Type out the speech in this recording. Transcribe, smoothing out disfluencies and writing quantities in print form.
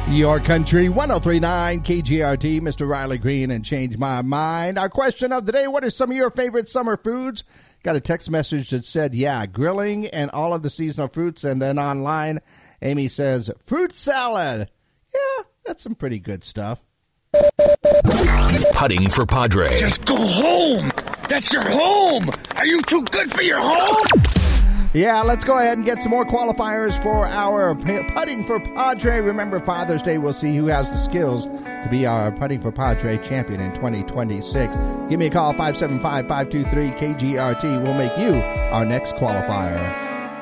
Your Country 1039 KGRT, Mr. Riley Green, and Change My Mind. Our question of the day, what are some of your favorite summer foods? Got a text message that said, grilling and all of the seasonal fruits. And then online, Amy says, fruit salad. Yeah, that's some pretty good stuff. Putting for Padre. Just go home. That's your home. Are you too good for your home? Yeah, let's go ahead and get some more qualifiers for our Putting for Padre. Remember, Father's Day, we'll see who has the skills to be our Putting for Padre champion in 2026. Give me a call, 575-523-KGRT. We'll make you our next qualifier.